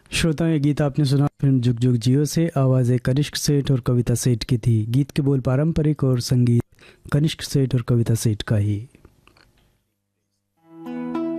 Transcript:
श्रोता, ये गीत आपने सुना फिल्म जुग जुग जियो से। आवाज़ें कनिष्क सेठ और कविता सेठ की थी। गीत के बोल पारंपरिक और संगीत कनिष्क सेठ और कविता सेठ का ही।